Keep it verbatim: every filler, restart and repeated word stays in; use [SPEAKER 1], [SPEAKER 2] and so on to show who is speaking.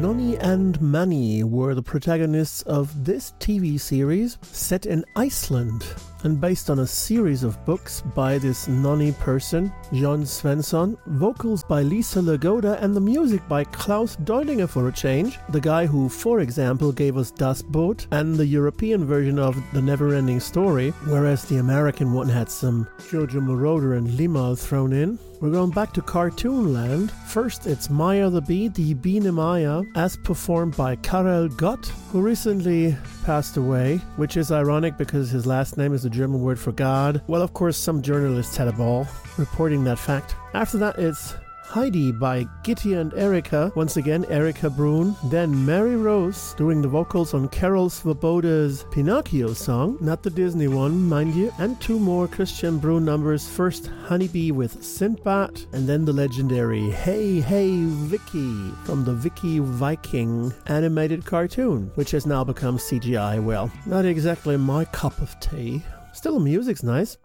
[SPEAKER 1] Nonny and Manny were the protagonists of this T V series set in Iceland and based on a series of books by this Nonny person, John Svensson, vocals by Lisa Lagoda, and the music by Klaus Deulinger for a change, the guy who, for example, gave us Das Boot and the European version of The Neverending Story, whereas the American one had some Giorgio Moroder and Limahl thrown in. We're going back to cartoon land. First, it's Maya the Bee, the Biene Maya, as performed by Karel Gott, who recently passed away, which is ironic because his last name is the German word for God. Well, of course, some journalists had a ball reporting that fact. After that, it's Heidi by Gitti and Erika, once again Erika Brun. Then Mary Rose doing the vocals on Karel Svoboda's Pinocchio song, not the Disney one, mind you, and two more Christian Brun numbers. First Honeybee with Sindbad, and then the legendary Hey Hey Vicky from the Vicky Viking animated cartoon, which has now become C G I. Well, not exactly my cup of tea. Still, the music's nice.